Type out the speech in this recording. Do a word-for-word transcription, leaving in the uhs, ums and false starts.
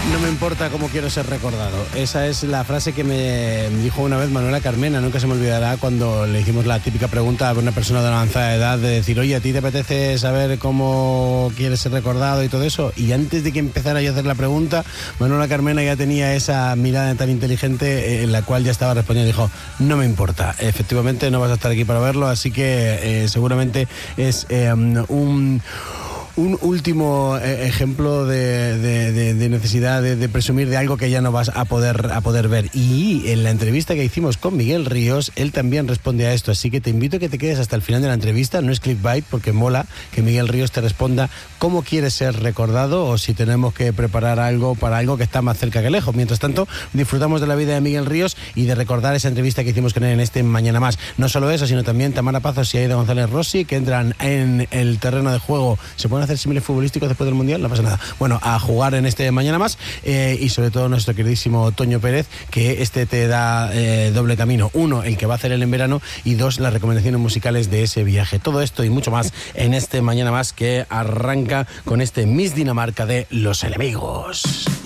No me importa cómo quiero ser recordado. Esa es la frase que me dijo una vez Manuela Carmena. Nunca se me olvidará cuando le hicimos la típica pregunta a una persona de avanzada edad de decir, oye, ¿a ti te apetece saber cómo quieres ser recordado y todo eso? Y antes de que empezara yo a hacer la pregunta, Manuela Carmena ya tenía esa mirada tan inteligente en la cual ya estaba respondiendo. Dijo, no me importa. Efectivamente no vas a estar aquí para verlo, así que eh, seguramente es eh, un... Un último eh, ejemplo de, de, de, de necesidad de, de presumir de algo que ya no vas a poder, a poder ver. Y en la entrevista que hicimos con Miguel Ríos, él también responde a esto. Así que te invito a que te quedes hasta el final de la entrevista. No es clickbait, porque mola que Miguel Ríos te responda cómo quieres ser recordado o si tenemos que preparar algo para algo que está más cerca que lejos. Mientras tanto, disfrutamos de la vida de Miguel Ríos y de recordar esa entrevista que hicimos con él en este Mañana Más. No solo eso, sino también Tamara Pazos y Aida González Rossi, que entran en el terreno de juego. ¿Se pueden hacer símiles futbolísticos después del Mundial? No pasa nada. Bueno, a jugar en este Mañana Más eh, y sobre todo nuestro queridísimo Toño Pérez, que este te da eh, doble camino. Uno, el que va a hacer él en verano, y dos, las recomendaciones musicales de ese viaje. Todo esto y mucho más en este Mañana Más que arranca con este Miss Dinamarca de Los Enemigos.